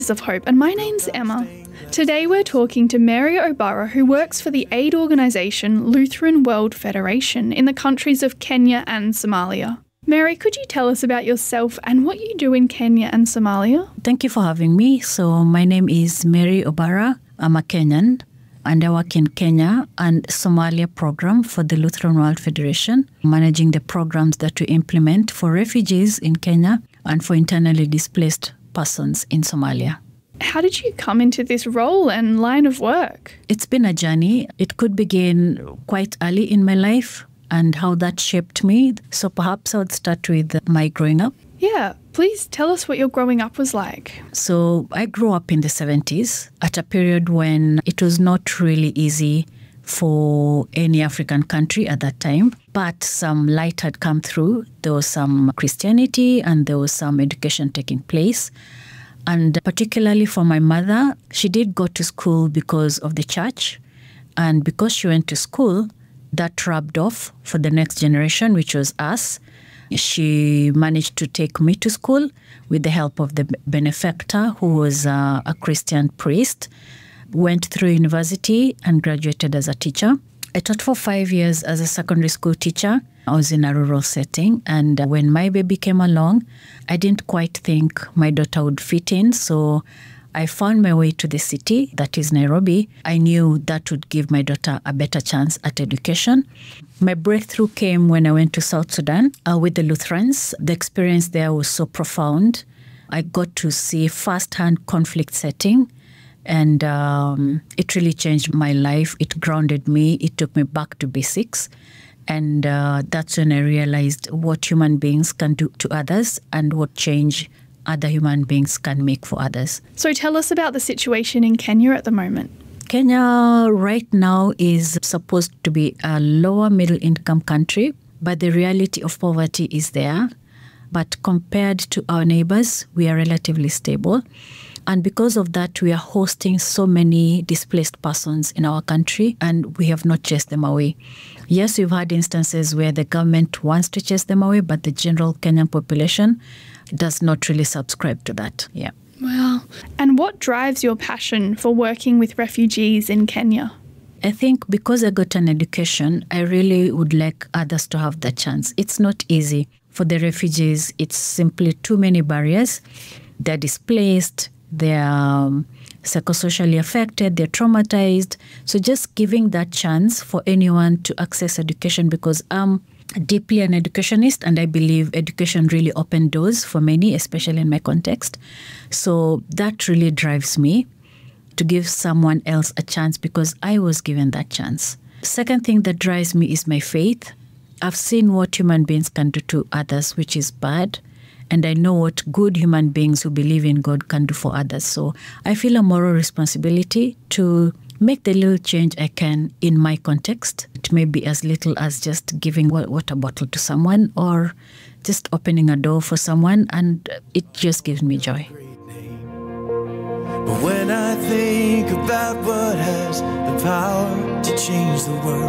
of Hope, and my name's Emma. Today we're talking to Mary Obara, who works for the aid organisation Lutheran World Federation in the countries of Kenya and Somalia. Mary, could you tell us about yourself and what you do in Kenya and Somalia? Thank you for having me. So my name is Mary Obara. I'm a Kenyan, and I work in Kenya and Somalia program for the Lutheran World Federation, managing the programs that we implement for refugees in Kenya and for internally displaced persons in Somalia. How did you come into this role and line of work? It's been a journey. It could begin quite early in my life and how that shaped me. So perhaps I would start with my growing up. Yeah, please tell us what your growing up was like. So I grew up in the 70s at a period when it was not really easy for any African country at that time, but some light had come through. There was some Christianity and there was some education taking place. And particularly for my mother, she did go to school because of the church. And because she went to school, that rubbed off for the next generation, which was us. She managed to take me to school with the help of the benefactor, who was a Christian priest. Went through university and graduated as a teacher. I taught for 5 years as a secondary school teacher. I was in a rural setting, and when my baby came along, I didn't quite think my daughter would fit in, so I found my way to the city, that is Nairobi. I knew that would give my daughter a better chance at education. My breakthrough came when I went to South Sudan with the Lutherans. The experience there was so profound. I got to see first-hand conflict setting, and it really changed my life. It grounded me. It took me back to basics. And that's when I realized what human beings can do to others and what change other human beings can make for others. So tell us about the situation in Kenya at the moment. Kenya right now is supposed to be a lower middle income country, but the reality of poverty is there. But compared to our neighbors, we are relatively stable. And because of that, we are hosting so many displaced persons in our country, and we have not chased them away. Yes, we've had instances where the government wants to chase them away, but the general Kenyan population does not really subscribe to that. Yeah. Wow. And what drives your passion for working with refugees in Kenya? I think because I got an education, I really would like others to have that chance. It's not easy. For the refugees, it's simply too many barriers. They're displaced. They're psychosocially affected, they're traumatized. So just giving that chance for anyone to access education, because I'm deeply an educationist and I believe education really opened doors for many, especially in my context. So that really drives me to give someone else a chance because I was given that chance. Second thing that drives me is my faith. I've seen what human beings can do to others, which is bad. And I know what good human beings who believe in God can do for others. So I feel a moral responsibility to make the little change I can in my context. It may be as little as just giving water bottle to someone or just opening a door for someone, and it just gives me joy. But when I think about what has the power to change the world,